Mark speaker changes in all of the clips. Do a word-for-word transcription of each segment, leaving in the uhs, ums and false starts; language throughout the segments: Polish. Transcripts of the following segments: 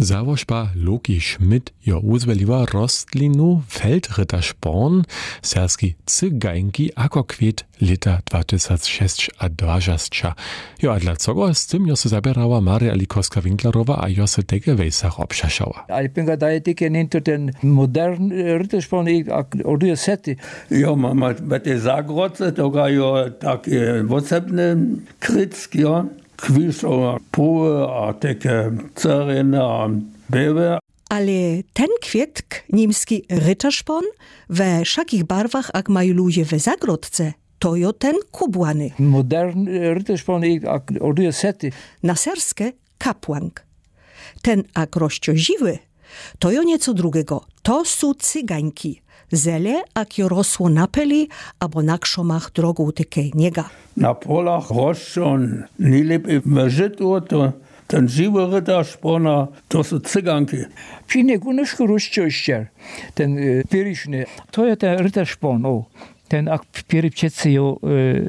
Speaker 1: Zawožba Loki Schmidt jo uzveliła rostlinu Feldrittersporn, serski cygańki ako kwiet lita dwa tysiące dwadzieścia. Jo, a dlaczego z tym jo se zabierała Maria Likowska-Winklerowa, a jo se tege wejsach obszaszała.
Speaker 2: A ja pinga daje teke ninto ten modern Rittersporn i oduje sety.
Speaker 3: Jo, mama, bete zagroce, toga jo takie wosebne kryck, jo. Kwiso, poły, a takie ceryny, a bewe.
Speaker 4: Ale ten kwietk, niemski Rittersporn, we wszakich barwach, jak mają ludzie we zagrodce, to jo ten kubłany.
Speaker 2: Modern Rittersporn i oduje sety.
Speaker 4: Na serskie kapłank. Ten ak rozcioziwy, to jo nieco drugiego. To są cygańki. Zele, ak jo rosło na peli, albo na krzomach drogą takie niega.
Speaker 3: Na polach roszczą, nie lepiej w żytu, to ten żywy Rittersporn, to są cyganki.
Speaker 2: Przynie gunyszku rozciościer, ten y, pieryszny, to jest ten Rittersporn, o. Ten ak pierypciecy jo y,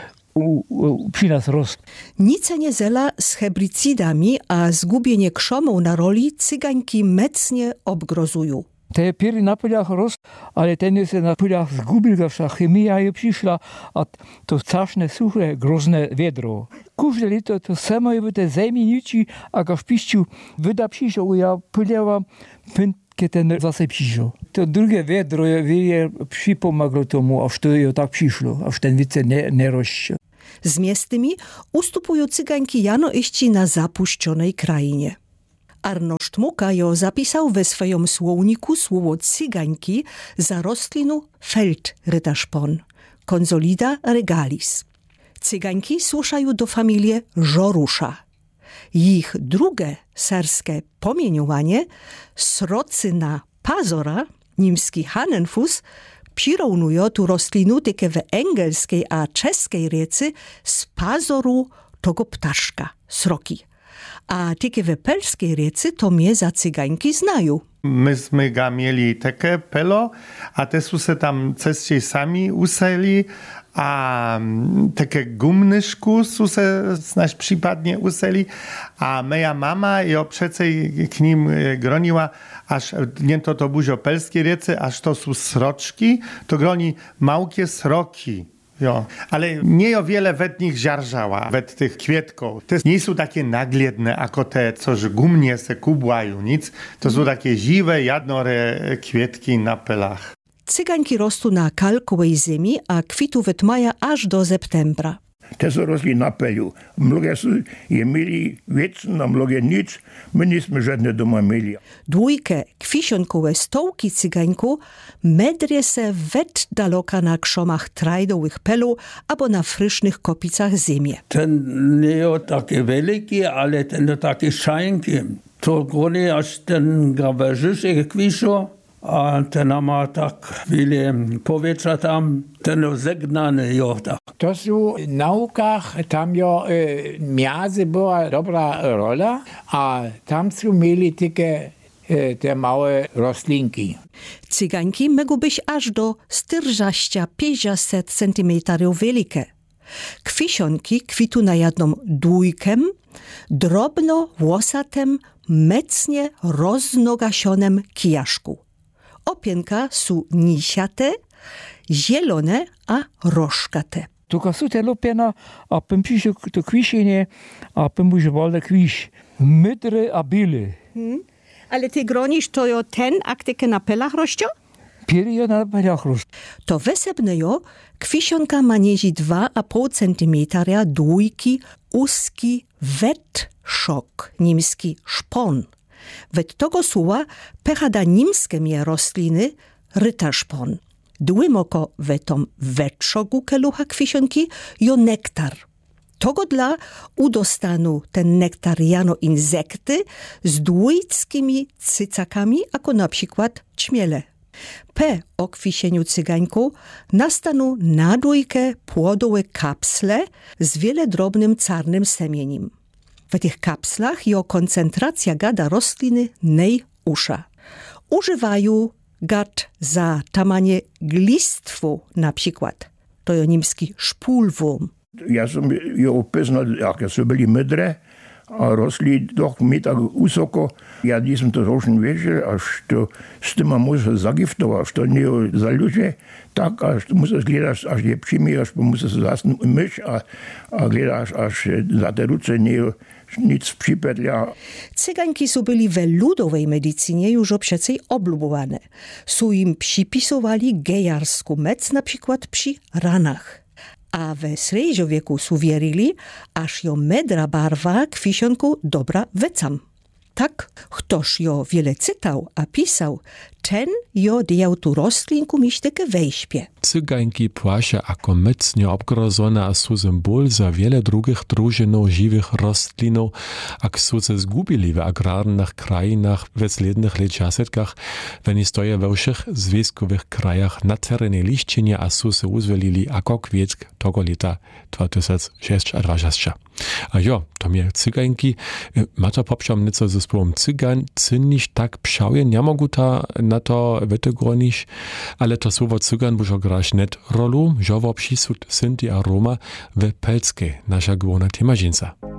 Speaker 2: u, u, przy nas rost.
Speaker 4: Nicenie zela z herbicidami, a zgubienie krzomą na roli cygańki mecnie obgrozują.
Speaker 2: Te piry na polach rost, ale ten jest na polach zgubił, że chemia je przyszła, a to straszne, suche, grozne wiedro. Każde lito to samo je te zajminici, a go w piściu wyda przyszło, ja polewa pętkę ten zase przyszło. To drugie wiedro je przypomagło tomu, aż to je tak przyszło, aż ten wice nie, nie rośnie.
Speaker 4: Z miastymi ustupują cygańki jano iści na zapuszczonej krainie. Arnošt Muka jo zapisał we swoim słowniku słowo cygańki za roślinu Feldrittersporn, Consolida regalis. Cygańki słuchają do familii żorusza. Ich drugie serskie pomieniowanie, srocyna pazora, niemski Hanenfuss, przyrównują tu roślinu takie w angielskiej a czeskiej riecy z pazoru tego ptaszka, sroki. A takie w pelskiej riecy to mnie za cygańki znają.
Speaker 5: Myśmy ga mieli takie pelo, a te su se tam cesciej sami useli, a takie gumnyszku su se znaś przypadnie useli, a moja mama jo przecej k nim groniła, aż nie to to buzio pelskiej riecy, aż to su sroczki, to groni małkie sroki. Jo, ale nie o wiele wet nich ziarżała, wet tych kwietków. To nie są takie nagliedne, ako te, coż gumnie se kubłają, nic. To są takie ziwe, jadnore kwietki na pelach.
Speaker 4: Cygańki rosną na kalkowej ziemi, a kwitu wet maja aż do septembra.
Speaker 6: Te są rosli na pelu. Mnogie je mieli wieczne, a mnogie nic. My nismy żadne doma mieli.
Speaker 4: Dwójkę kwisionkowe stołki cygańku medrie se wet daloka na krzomach trajdowych pelu albo na frysznych kopicach ziemi.
Speaker 3: Ten nie jest taki wielki, ale ten jest taki szajnki. To grony aż ten grawerzyszek kwiszo, a ten ma tak wiele powietrza tam, ten jest zegnany jo tak.
Speaker 7: To są w naukach, tam jo y, miazy była dobra rola, a tam są mieli takie y, te małe roślinki.
Speaker 4: Cygańki mogą być aż do czterdzieści pięćdziesiąt centymetrów wielkie. Kwisionki kwitu na jedną dwójkem, drobno włosatym, mecnie roznogasionym kijaszku. Opienka są nisiate, zielone a rożkate.
Speaker 2: Tylko są te lupena, a pym przyszło to kwiszenie, a pym już wolne kwisz. Mydry a bily.
Speaker 4: Hmm? Ale ty gronisz to jo ten aktykę na pelach rościo?
Speaker 2: Pieri na pelach rościo.
Speaker 4: To wesebne jo, kwisionka ma niezi dwa a pół centymetra dwójki uski wetszok, niemski szpon. Wet tego słowa pechada niemskie mie rośliny Rittersporn. Dłymoko wetom wetszogu kelucha kwisionki jo nektar. Tego dla udostanu ten nektar jano insekty z dwójckimi cycakami, jako na przykład ćmiele. Po okwisieniu cygańku nastanu na dwójkę płodowe kapsle z wiele drobnym czarnym semieniem. W tych kapslach jo koncentracja gada rośliny nej usza. Używają gad za tamanie glistwo na przykład. To jo niemski szpulwurm.
Speaker 6: Ja sam jo upoznal, jak su byli mydre, a rosli doch meter wysoko. Ja nisem to trošen vežel, a što s tima musa zagiftoval, što nije zaljuče, tak, a što musa gledaš, až je přimiraš, pa musa se zasn myš, a, a gledaš, až za te ruce nije nic připetlia.
Speaker 4: Cyganki są byli we ludowej medycynie już obszecej oblubowane. Są im przypisowali gejarsku mec, na przykład przy ranach. A we srednjowieku su wierili, aż jo medra barwa kwisionku dobra wecam. Tak, ktoś jo wiele cytał, a pisał, ten jo dejał tu rostlinku miśteke wejśpie.
Speaker 1: Cyganki płasze ako mocnie obgrozone a su symbol za wiele drugich drużynów żywych rostlinów, ak su se zgubili w agrarnych krajinach w slednych leczasetkach, wenn stoje we všech związkowych krajach na terenie lišćenja a su se uzvelili ako kwietk tego leta dwa tysiące dwadzieścia. A jo, to mnie cyganki, ma to poprzam nieco ze spłowem cygan, cynisz tak pszałje, nie mogą ta na to wytygronić, ale to słowo cygan bużo grasz net rolu, że w obsisud Sinti a Roma w Pelskiej, nasza główna tema dżinsa.